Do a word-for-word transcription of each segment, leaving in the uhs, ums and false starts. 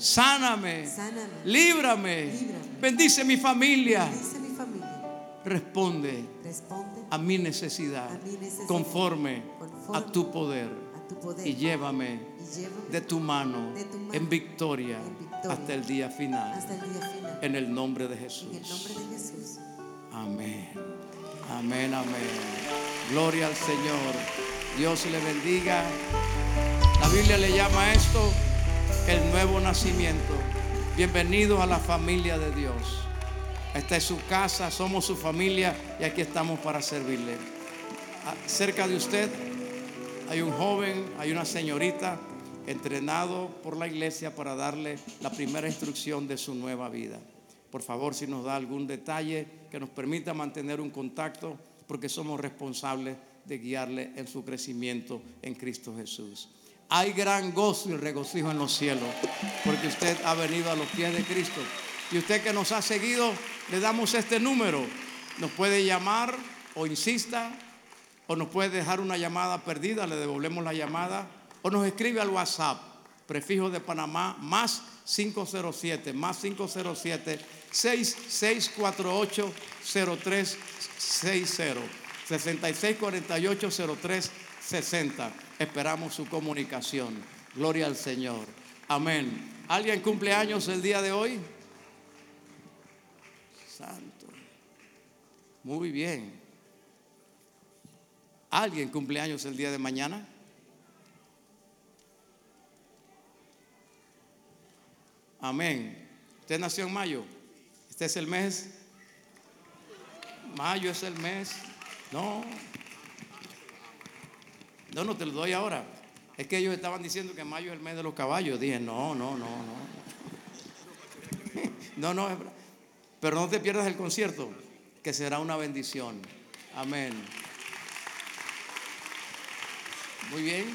Sáname. Sáname. Líbrame. Líbrame. Bendice mi familia. Bendice mi familia. Responde Responde a mi necesidad, a mi necesidad, conforme, conforme a tu poder, a tu poder, y llévame y llévame de tu mano, de tu mano en victoria, en victoria hasta el día final, hasta el día final. en el nombre de Jesús. En el nombre de Jesús. Amén, amén, amén. Gloria al Señor. Dios le bendiga. La Biblia le llama a esto el nuevo nacimiento. Bienvenidos a la familia de Dios. Esta es su casa, somos su familia y aquí estamos para servirle. Cerca de usted hay un joven, hay una señorita entrenado por la iglesia para darle la primera instrucción de su nueva vida. Por favor, si nos da algún detalle que nos permita mantener un contacto, porque somos responsables de guiarle en su crecimiento en Cristo Jesús. Hay gran gozo y regocijo en los cielos, porque usted ha venido a los pies de Cristo. Y usted que nos ha seguido, le damos este número. Nos puede llamar o insista, o nos puede dejar una llamada perdida, le devolvemos la llamada, o nos escribe al WhatsApp, prefijo de Panamá, más cinco cero siete, más cinco cero siete, seis seis cuatro ocho, cero tres seis cero, seis seis cuatro ocho, cero tres sesenta. Esperamos su comunicación. Gloria al Señor. Amén. ¿Alguien cumple años el día de hoy? Santo. Muy bien. ¿Alguien cumple años el día de mañana? Amén. ¿Usted nació en mayo? ¿Este es el mes? Mayo es el mes. No. No, no te lo doy ahora. Es que ellos estaban diciendo que mayo es el mes de los caballos. Dije, no, no, no, no. No, no. Pero no te pierdas el concierto, que será una bendición. Amén. Muy bien.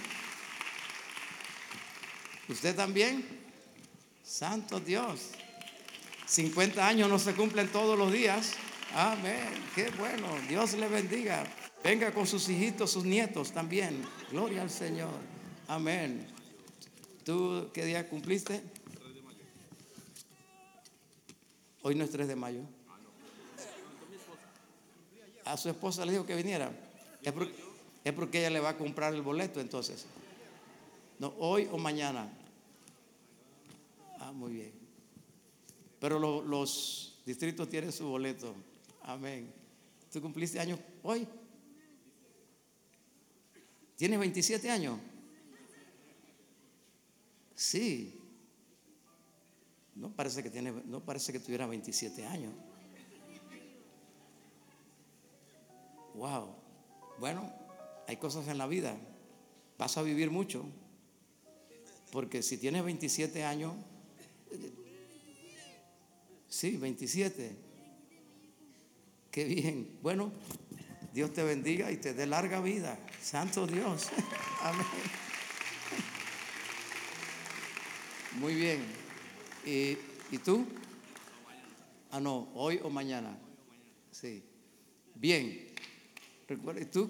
¿Usted también? Santo Dios. cincuenta años no se cumplen todos los días. Amén. Qué bueno. Dios le bendiga. Venga con sus hijitos, sus nietos también. Gloria al Señor. Amén. ¿Tú qué día cumpliste? Hoy no es tres de mayo. A su esposa le dijo que viniera. Es porque, es porque ella le va a comprar el boleto entonces. No, hoy o mañana. Ah, muy bien. Pero lo, los distritos tienen su boleto. Amén. ¿Tú cumpliste años hoy? ¿Tienes veintisiete años? Sí. No parece que tiene, no parece que tuviera veintisiete años. Wow. Bueno, hay cosas en la vida. Vas a vivir mucho. Porque si tienes veintisiete años, sí, veintisiete. Qué bien. Bueno, Dios te bendiga y te dé larga vida. Santo Dios. Amén. Muy bien. ¿Y, ¿Y tú? Ah, no, hoy o mañana. Sí. Bien. Recuerda, ¿y tú?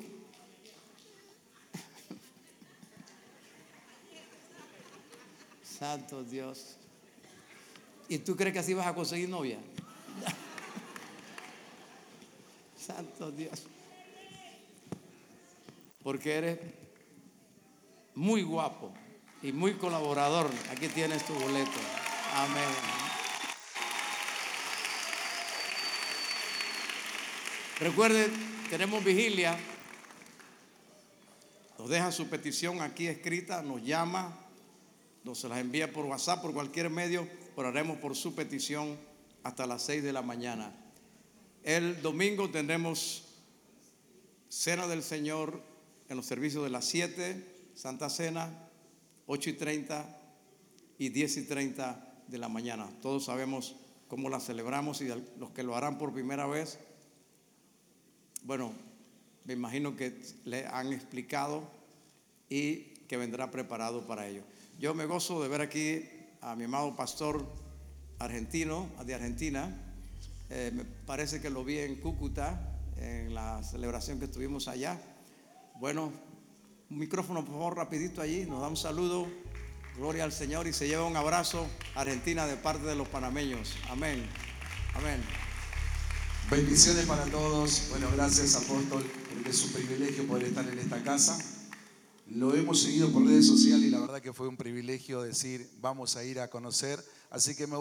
Santo Dios. ¿Y tú crees que así vas a conseguir novia? Santo Dios. Porque eres muy guapo y muy colaborador. Aquí tienes tu boleto. Amén. Recuerden, tenemos vigilia. Nos deja su petición aquí escrita, nos llama, nos las envía por WhatsApp, por cualquier medio. Oraremos por su petición hasta las seis de la mañana. El domingo tendremos Cena del Señor en los servicios de las siete, Santa Cena, ocho y treinta y diez y treinta de la mañana. Todos sabemos cómo la celebramos y los que lo harán por primera vez, bueno, me imagino que le han explicado y que vendrá preparado para ello. Yo me gozo de ver aquí a mi amado pastor argentino, de Argentina. Eh, me parece que lo vi en Cúcuta, en la celebración que tuvimos allá. Bueno, un micrófono por favor rapidito allí, nos da un saludo Gloria al Señor, y se lleva un abrazo a Argentina de parte de los panameños. Amén. Amén. Bendiciones para todos. Bueno, gracias, apóstol, porque es un privilegio poder estar en esta casa. Lo hemos seguido por redes sociales y la verdad que fue un privilegio decir, vamos a ir a conocer. Así que me